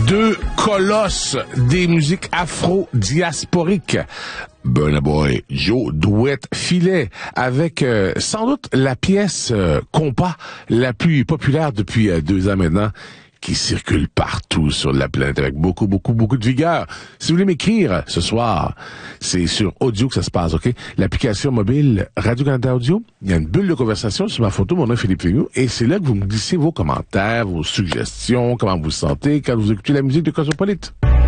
Deux colosses des musiques afro-diasporiques. Burna Boy, Joe Douet-Filet, avec sans doute la pièce compas la plus populaire depuis 2 ans maintenant, qui circule partout sur la planète avec beaucoup de vigueur. Si vous voulez m'écrire ce soir, c'est sur audio que ça se passe, OK? L'application mobile Radio-Canada Audio, il y a une bulle de conversation sur ma photo, mon nom est Philippe Fémieux, et c'est là que vous me glissez vos commentaires, vos suggestions, comment vous vous sentez quand vous écoutez la musique de Cosmopolite.